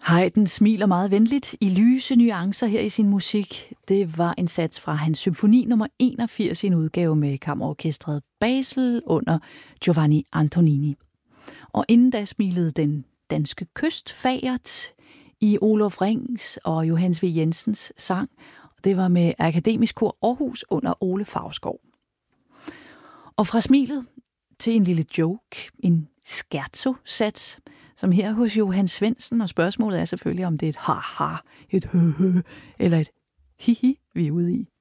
Haydn smiler meget venligt i lyse nuancer her i sin musik. Det var en sats fra hans symfoni nummer 81 i en udgave med kammerorkestret Basel under Giovanni Antonini. Og inden da smilede den danske kyst fagert i Olof Rings og Johannes V. Jensens sang. Det var med Akademisk Kor Aarhus under Ole Fausgaard. Og fra smilet til en lille joke, en scherzo-sats, som her hos Johan Svendsen, og spørgsmålet er selvfølgelig, om det er et ha-ha, et hø-hø eller et hi-hi, vi er ude i.